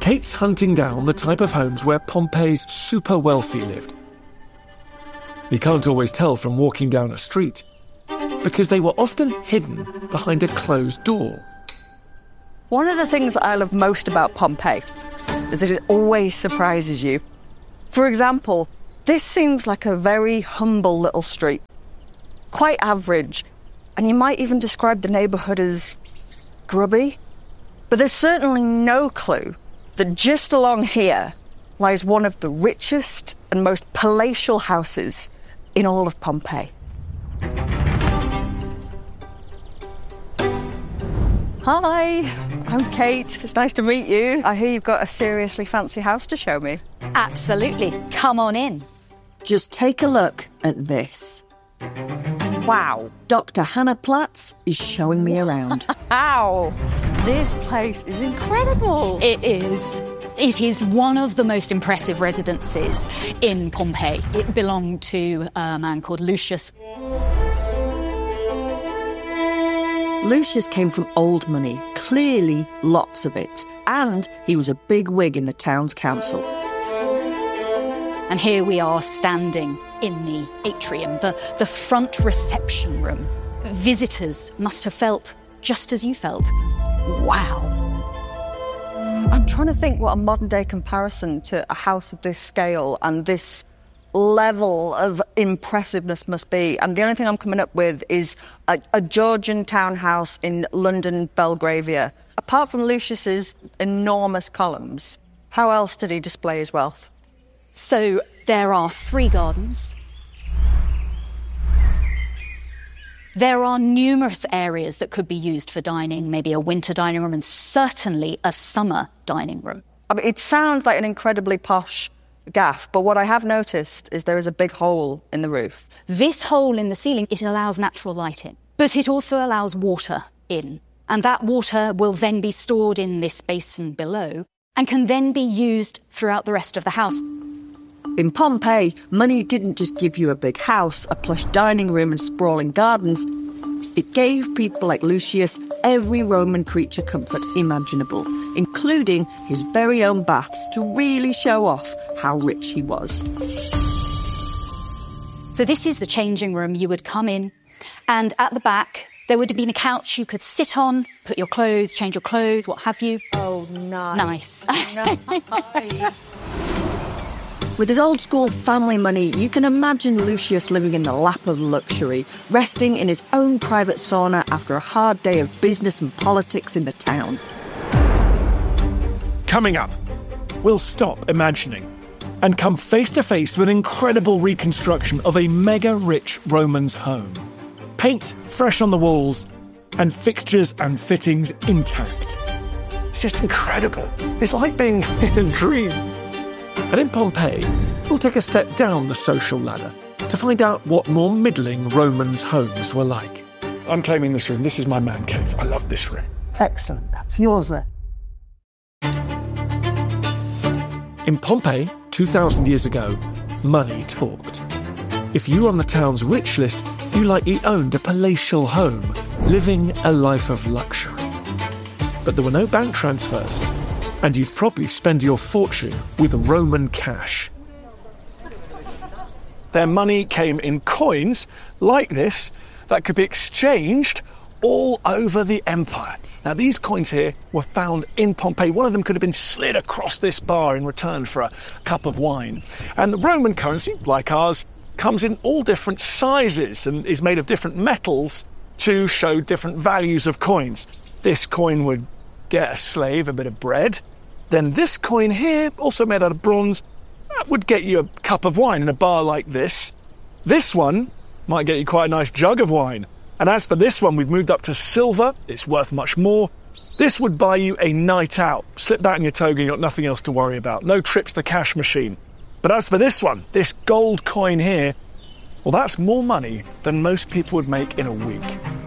Kate's hunting down the type of homes where Pompeii's super wealthy lived. You can't always tell from walking down a street, because they were often hidden behind a closed door. One of the things I love most about Pompeii is that it always surprises you. For example, this seems like a very humble little street, quite average, and you might even describe the neighbourhood as grubby. But there's certainly no clue that just along here lies one of the richest and most palatial houses in all of Pompeii. Hi, I'm Kate. It's nice to meet you. I hear you've got a seriously fancy house to show me. Absolutely. Come on in. Just take a look at this. Wow, Dr. Hannah Platz is showing me around. Wow, this place is incredible. It is. It is one of the most impressive residences in Pompeii. It belonged to a man called Lucius. Lucius came from old money, clearly lots of it, and he was a big wig in the town's council. And here we are standing in the atrium, the front reception room. Visitors must have felt just as you felt. Wow. I'm trying to think what a modern-day comparison to a house of this scale and this level of impressiveness must be. And the only thing I'm coming up with is a Georgian townhouse in London, Belgravia. Apart from Lucius's enormous columns, how else did he display his wealth? So there are 3 gardens. There are numerous areas that could be used for dining, maybe a winter dining room and certainly a summer dining room. I mean, it sounds like an incredibly posh gaff, but what I have noticed is there is a big hole in the roof. This hole in the ceiling, it allows natural light in, but it also allows water in. And that water will then be stored in this basin below and can then be used throughout the rest of the house. In Pompeii, money didn't just give you a big house, a plush dining room and sprawling gardens. It gave people like Lucius every Roman creature comfort imaginable, including his very own baths to really show off how rich he was. So this is the changing room. You would come in, and at the back, there would have been a couch you could sit on, put your clothes, change your clothes, what have you. Oh, nice. Nice. With his old-school family money, you can imagine Lucius living in the lap of luxury, resting in his own private sauna after a hard day of business and politics in the town. Coming up, we'll stop imagining and come face to face with an incredible reconstruction of a mega-rich Roman's home. Paint fresh on the walls and fixtures and fittings intact. It's just incredible. It's like being in a dream. And in Pompeii, we'll take a step down the social ladder to find out what more middling Romans' homes were like. I'm claiming this room. This is my man cave. I love this room. Excellent. That's yours there. In Pompeii, 2,000 years ago, money talked. If you were on the town's rich list, you likely owned a palatial home, living a life of luxury. But there were no bank transfers, and you'd probably spend your fortune with Roman cash. Their money came in coins like this that could be exchanged all over the empire. Now, these coins here were found in Pompeii. One of them could have been slid across this bar in return for a cup of wine. And the Roman currency, like ours, comes in all different sizes and is made of different metals to show different values of coins. This coin would get a slave a bit of bread. Then this coin here, also made out of bronze, that would get you a cup of wine in a bar like this. This one might get you quite a nice jug of wine. And as for this one, we've moved up to silver. It's worth much more. This would buy you a night out. Slip that in your toga, you've got nothing else to worry about. No trips to the cash machine. But as for this one, this gold coin here, well, that's more money than most people would make in a week.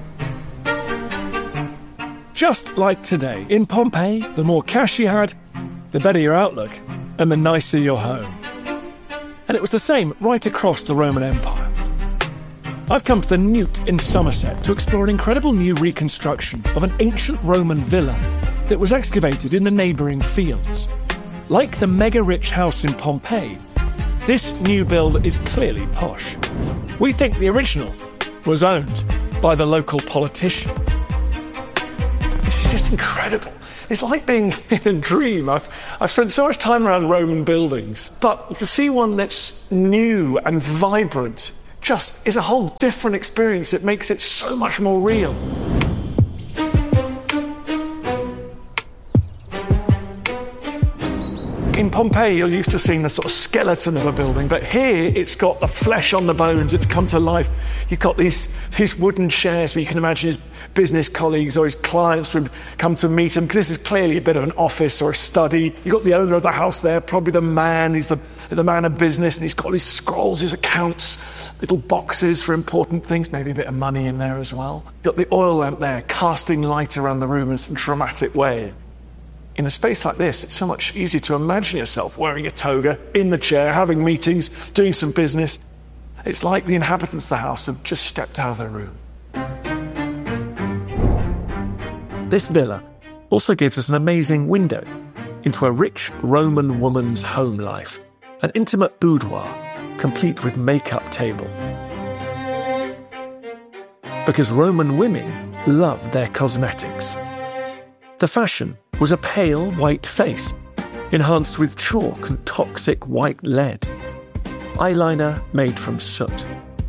Just like today, in Pompeii, the more cash you had, the better your outlook, and the nicer your home. And it was the same right across the Roman Empire. I've come to the Newt in Somerset to explore an incredible new reconstruction of an ancient Roman villa that was excavated in the neighbouring fields. Like the mega-rich house in Pompeii, this new build is clearly posh. We think the original was owned by the local politician. This is just incredible. It's like being in a dream. I've spent so much time around Roman buildings, but to see one that's new and vibrant just is a whole different experience. It makes it so much more real. In Pompeii, you're used to seeing the sort of skeleton of a building, but here it's got the flesh on the bones, it's come to life. You've got these wooden chairs where you can imagine his business colleagues or his clients would come to meet him, because this is clearly a bit of an office or a study. You've got the owner of the house there, probably the man, he's the man of business, and he's got his scrolls, his accounts, little boxes for important things, maybe a bit of money in there as well. You've got the oil lamp there, casting light around the room in some dramatic way. In a space like this, it's so much easier to imagine yourself wearing a toga, in the chair, having meetings, doing some business. It's like the inhabitants of the house have just stepped out of their room. This villa also gives us an amazing window into a rich Roman woman's home life, an intimate boudoir, complete with makeup table. Because Roman women loved their cosmetics. The fashion was a pale white face, enhanced with chalk and toxic white lead. Eyeliner made from soot.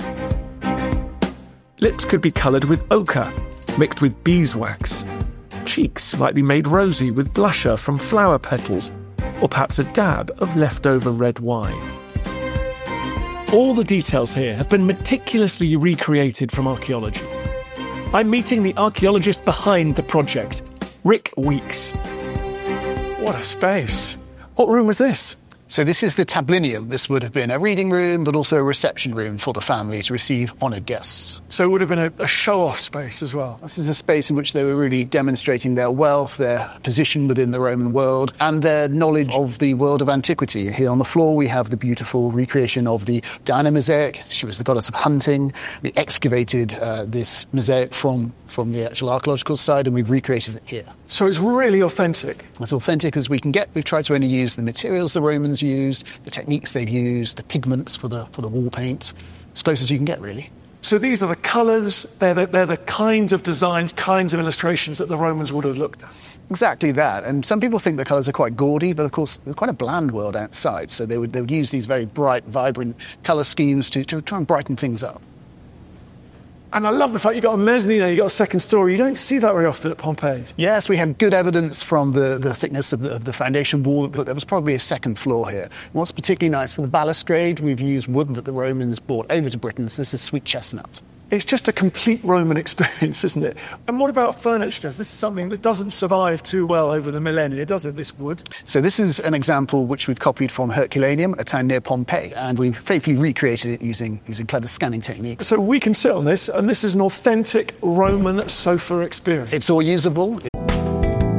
Lips could be coloured with ochre, mixed with beeswax. Cheeks might be made rosy with blusher from flower petals, or perhaps a dab of leftover red wine. All the details here have been meticulously recreated from archaeology. I'm meeting the archaeologist behind the project, Rick Weeks. What a space. What room was this? So this is the tablinum. This would have been a reading room, but also a reception room for the family to receive honoured guests. So it would have been a show-off space as well. This is a space in which they were really demonstrating their wealth, their position within the Roman world, and their knowledge of the world of antiquity. Here on the floor we have the beautiful recreation of the Diana mosaic. She was the goddess of hunting. We excavated this mosaic from the actual archaeological side, and we've recreated it here. So it's really authentic. As authentic as we can get. We've tried to only use the materials the Romans used, the techniques they've used, the pigments for the wall paints, as close as you can get, really. So these are the colours, they're the kinds of designs, kinds of illustrations that the Romans would have looked at. Exactly that. And some people think the colours are quite gaudy, but of course there's quite a bland world outside, so they would use these very bright, vibrant colour schemes to try and brighten things up. And I love the fact you've got a mezzanine there, you've got a second story. You don't see that very often at Pompeii. Yes, we have good evidence from the thickness of the foundation wall that there was probably a second floor here. What's particularly nice for the balustrade, we've used wood that the Romans brought over to Britain, so this is sweet chestnut. It's just a complete Roman experience, isn't it? And what about furniture? This is something that doesn't survive too well over the millennia, does it, this wood? So this is an example which we've copied from Herculaneum, a town near Pompeii, and we've faithfully recreated it using clever scanning techniques. So we can sit on this, and this is an authentic Roman sofa experience. It's all usable.